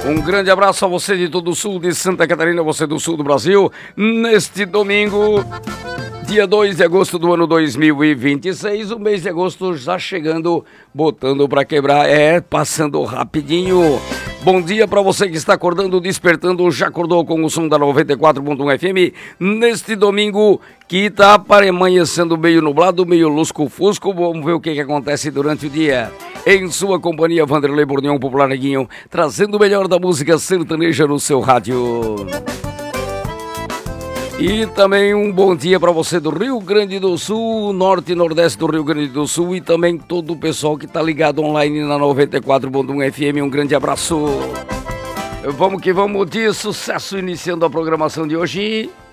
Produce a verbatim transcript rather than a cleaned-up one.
Um grande abraço a você de todo o sul de Santa Catarina, você do sul do Brasil, neste domingo, dia dois de agosto do ano dois mil e vinte e seis, o mês de agosto já chegando, botando pra quebrar, é, passando rapidinho. Bom dia para você que está acordando, despertando, já acordou com o som da noventa e quatro ponto um F M, neste domingo que tá amanhecendo meio nublado, meio lusco-fusco, vamos ver o que, que acontece durante o dia. Em sua companhia, Vanderlei Bornião, Popular Neguinho, trazendo o melhor da música sertaneja no seu rádio. E também um bom dia para você do Rio Grande do Sul, norte e nordeste do Rio Grande do Sul e também todo o pessoal que está ligado online na noventa e quatro ponto um F M. Um grande abraço. Vamos que vamos de sucesso, iniciando a programação de hoje.